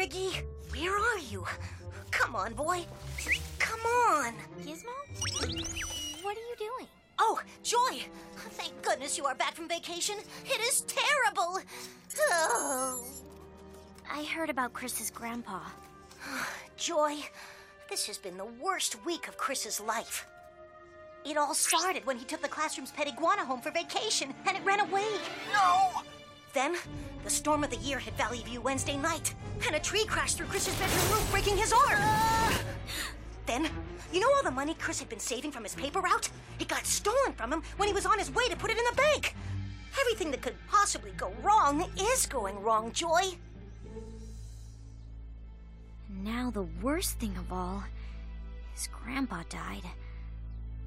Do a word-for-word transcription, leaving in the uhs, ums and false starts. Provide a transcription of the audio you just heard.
Riggy, where are you? Come on, boy. Come on. Gizmo? What are you doing? Oh, Joy! Thank goodness you are back from vacation. It is terrible. Oh. I heard about Chris's grandpa. Joy, this has been the worst week of Chris's life. It all started when he took the classroom's pet iguana home for vacation, and it ran away. No! Then, the storm of the year hit Valley View Wednesday night, and a tree crashed through Chris's bedroom roof, breaking his arm. Uh... Then, you know all the money Chris had been saving from his paper route? It got stolen from him when he was on his way to put it in the bank. Everything that could possibly go wrong is going wrong, Joy. Now the worst thing of all is Grandpa died.